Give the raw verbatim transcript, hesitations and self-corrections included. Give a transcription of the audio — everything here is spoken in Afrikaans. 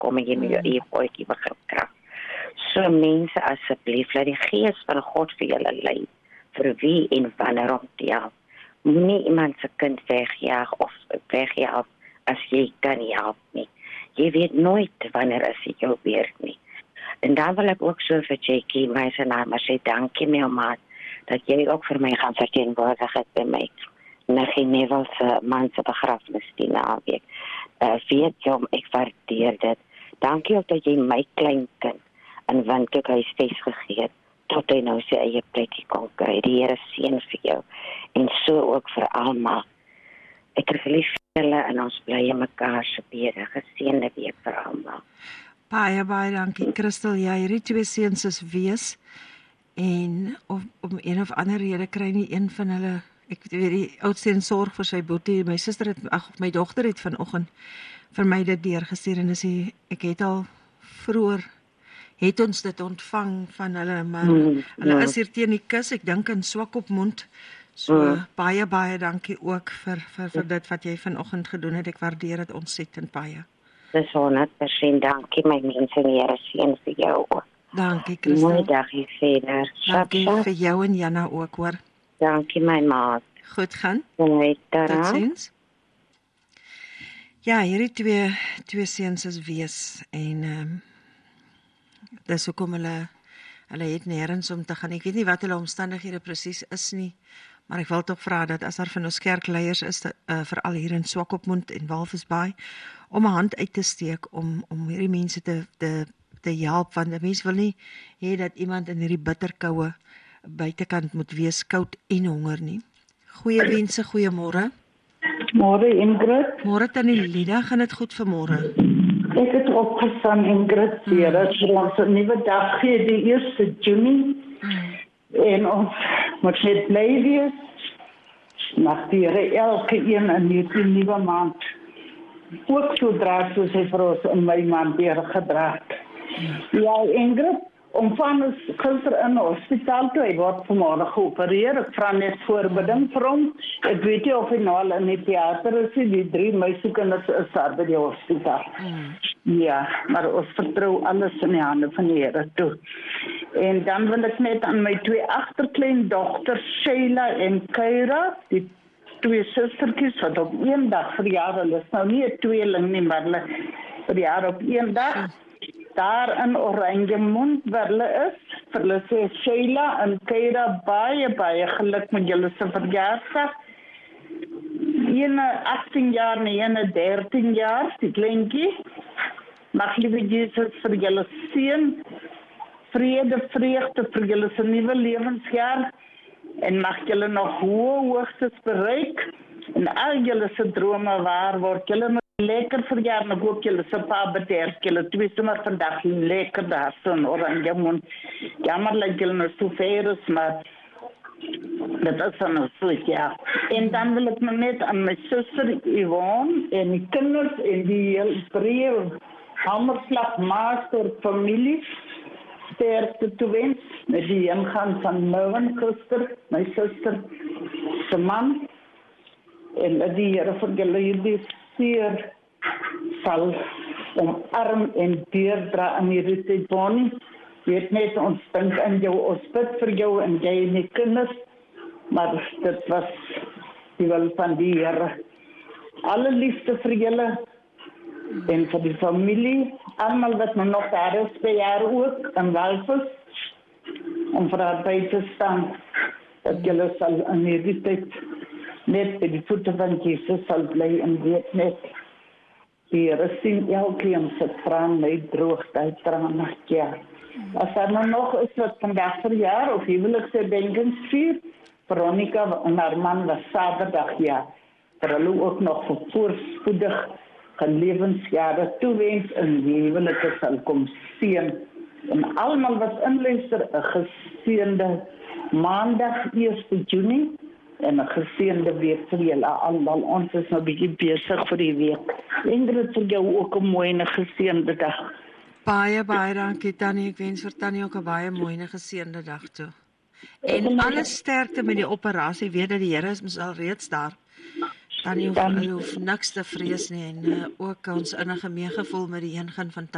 kom en jy met jou eie voetjie begin krap. So mense, asseblief, laat die gees van God vir julle lei, vir wie en wanneer om te help. Moenie iemand se kind wegjaag of wegjaag as jy kan help nie. Jy weet nooit wanneer is dit jou beurt nie. En dan wil ek ook so vir Jackie, my se naam sê, dankie my maat, dat jy ook vir my gaan verteenwoordig het by my. Naggie Neville se man se begrafnis die naweek. Uh, weet jy, ek waardeer dit. Dankie ook dat jy my kleinkind in Windhoek huisves gegee het, tot hy nou sy eie plekkie kon kry. Die Here seën vir jou. En so ook vir almal. Ek is lief vir julle en ons bly in mekaar se bede. Geseënde week vir almal. Baie, baie dankie, Christel. Ja, hierdie twee seuns is wees. En of, om een of ander rede kry nie een van hulle, ek weet die oudste en sorg vir sy boetie. My suster het, ag, my dogter het vanoggend vir my dit deurgestuur en sê, ek het al vroeër het ons dit ontvang van hulle, maar mm, hulle ja. is hier teen die kus, ek dink in Swakopmund. So mm. baie, baie dankie ook vir, vir, vir dit wat jy vanoggend gedoen het. Ek waardeer dit ontsettend baie. Dis honderd persent dankie, my mense, die Here seën vir jou ook. Dankie, Christel. Mooi dag hier verder. Dankie vir jou en Jana ook, hoor. Dankie, my maat. Goed gaan. Tot ziens. Ja, hierdie twee, twee seuns is wees en um, dis hoekom hulle, hulle het nêrens om te gaan. Ek weet nie wat hulle omstandighede presies is nie, maar ek wil tog vra dat as daar van ons kerkleiers is, uh, veral hier in Swakopmund en Walvisbaai, om 'n hand uit te steek om om hierdie mense te te te help, want 'n mens wil nie hê dat iemand in hierdie bitterkoue buitekant moet wees, koud en honger nie. Goeie wense, goeiemôre. Môre Ingrid. Môre tannie Lida, gaan dit goed vanmôre? Ek het opgestaan Ingrid, hier dat vir ons 'n nuwe dag gee, die eerste Junie. Hmm. En ons moet net bly wees. Mag die Here elke een in hierdie nuwe maand ook so dra soos hy vir ons in my maand weer gedra het. Hmm. Ja, Ingrid, om van ons gister in die hospitaal toe, hy word vanmorgen geopereer, ek vraag net voorbeding vir hom, ek weet nie of hy nou al in die theater is, die drie meisiekinders is daar by die hospitaal. Mm. Ja, maar ons vertrou alles in die hande van die Here toe. En dan wil ek net aan my twee agterklein dogters, Sheila en Kyra, die twee sustertjies wat op een dag verjaar, hulle is nou nie 'n tweeling nie, maar hulle verjaar op een dag, mm. daar in Oranjemund waar hulle is, vir hulle sê Sheila en Kyra baie, baie geluk met julle se verjaarsdag. Ene agttien jaar en ene dertien jaar, die kleintjie. Mag liewe Jesus vir julle seën, vrede, vreugde vir julle se nuwe lewensjaar en mag julle nog hoë hoogtes bereik en al julle se drome waar word. Julle lekker verjaar, en ek hoop julle se pa bederf, julle twee sommer vandag lekker daar so in Oranjemund. Jammer dat julle nou so ver is, maar dat is dan nog so, ja. En dan wil ek nou net aan my suster Yvonne en die kinders en die hele breë Hammerslag Master familie sterkte toewens met die ingang van Merwin Christer, my suster se man, en dat die Here vir julle hierdie seer sal omarm en deurdra in hierdie tyd, Bonnie. Weet net, ons dink aan jou, ons bid vir jou en jy en die kinders, maar dit was die wil van die Here. Alle liefde vir julle en vir die familie, almal wat nou nog daar is, by jaar ook, in Walvis, om vir haar by te staan, dat julle sal in hierdie tyd net by die voete van Jesus sal bly en weet net, die Here sien elkeen se traan my droog, die traan, ja. As daar nou nog is wat vandag verjaar, of huweliksherdenkings vier, Veronica en haar man was Saterdag, ja, vir hulle ook nog voorspoedig lewensjare toewens en die huwelike sal kom seën. En almal wat inluister, 'n geseënde maandag eerste Junie en 'n geseënde week vir julle almal. Ons is nou bietjie besig vir die week. Ingrid, vir jou ook 'n mooi en 'n geseënde dag. Baie, baie dankie Tannie. Ek wens vir Tannie ook 'n baie mooi en geseënde dag toe. En alle sterkte met die operasie. Weet dat die Here is mos al reeds daar. Tannie hoef, hoef niks te vrees nie en uh, ook ons innige meegevoel met die ingaan van